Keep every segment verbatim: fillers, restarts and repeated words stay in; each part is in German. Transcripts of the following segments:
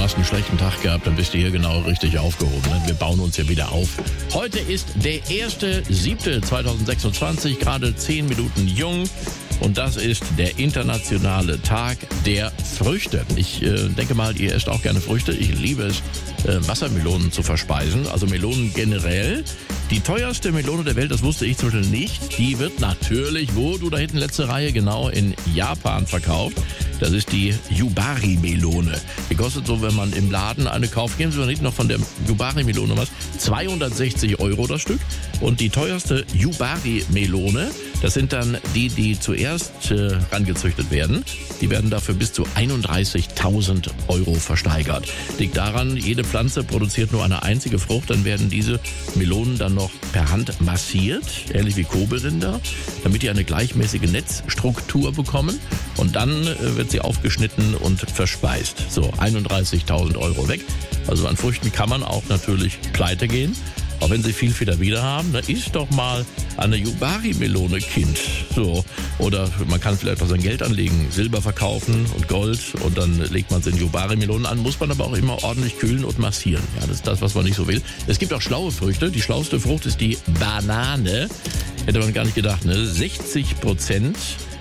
hast einen schlechten Tag gehabt, dann bist du hier genau richtig aufgehoben. Ne? Wir bauen uns hier wieder auf. Heute ist der erste siebte zweitausendsechsundzwanzig, gerade zehn Minuten jung. Und das ist der internationale Tag der Früchte. Ich äh, denke mal, ihr esst auch gerne Früchte. Ich liebe es, äh, Wassermelonen zu verspeisen. Also Melonen generell. Die teuerste Melone der Welt, das wusste ich zum Beispiel nicht, die wird natürlich, wo du da hinten letzte Reihe, genau in Japan verkauft. Das ist die Yubari-Melone. Die kostet so, wenn man im Laden eine kauft, geben Sie mir nicht noch von der Yubari-Melone was, zweihundertsechzig Euro das Stück. Und die teuerste Yubari-Melone, das sind dann die, die zuerst äh, rangezüchtet werden. Die werden dafür bis zu einunddreißigtausend Euro versteigert. Liegt daran, jede Pflanze produziert nur eine einzige Frucht. Dann werden diese Melonen dann noch per Hand massiert, ähnlich wie Kobelrinder, damit die eine gleichmäßige Netzstruktur bekommen. Und dann äh, wird sie aufgeschnitten und verspeist. So, einunddreißigtausend Euro weg. Also an Früchten kann man auch natürlich pleite gehen. Auch wenn sie viel wieder haben, ne, isst doch mal eine Yubari-Melone, Kind. So. Oder man kann vielleicht auch sein Geld anlegen, Silber verkaufen und Gold und dann legt man es in Yubari-Melonen an, muss man aber auch immer ordentlich kühlen und massieren. Ja, das ist das, was man nicht so will. Es gibt auch schlaue Früchte. Die schlauste Frucht ist die Banane. Hätte man gar nicht gedacht, ne? sechzig Prozent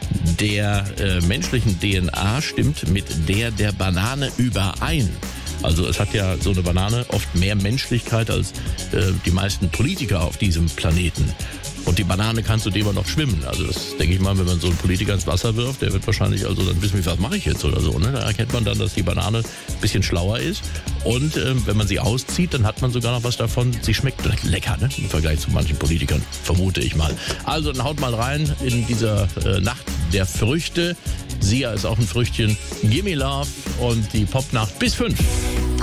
der äh, menschlichen D N A stimmt mit der der Banane überein. Also es hat ja so eine Banane oft mehr Menschlichkeit als äh, die meisten Politiker auf diesem Planeten. Und die Banane kann zudem auch noch schwimmen. Also das denke ich mal, wenn man so einen Politiker ins Wasser wirft, der wird wahrscheinlich also dann wissen, was mache ich jetzt oder so. Ne? Da erkennt man dann, dass die Banane ein bisschen schlauer ist. Und äh, wenn man sie auszieht, dann hat man sogar noch was davon. Sie schmeckt lecker, ne? Im Vergleich zu manchen Politikern, vermute ich mal. Also dann haut mal rein in dieser äh, Nacht der Früchte. Sia ist auch ein Früchtchen. Gimme Love und die Popnacht bis fünf.